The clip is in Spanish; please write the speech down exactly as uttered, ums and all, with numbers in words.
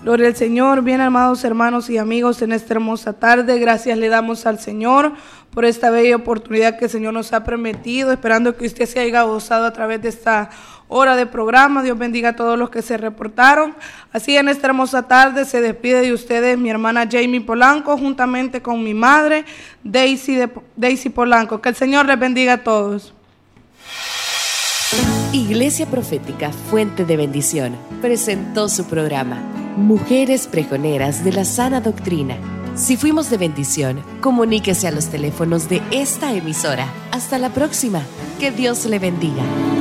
Gloria al Señor. Bien, amados hermanos y amigos, en esta hermosa tarde, gracias le damos al Señor por esta bella oportunidad que el Señor nos ha permitido, esperando que usted se haya gozado a través de esta hora de programa. Dios bendiga a todos los que se reportaron. Así, en esta hermosa tarde se despide de ustedes mi hermana Jamie Polanco, juntamente con mi madre Daisy, de, Daisy Polanco. Que el Señor les bendiga a todos. Iglesia Profética Fuente de Bendición presentó su programa Mujeres Pregoneras de la Sana Doctrina. Si fuimos de bendición, comuníquese a los teléfonos de esta emisora. Hasta la próxima. Que Dios le bendiga.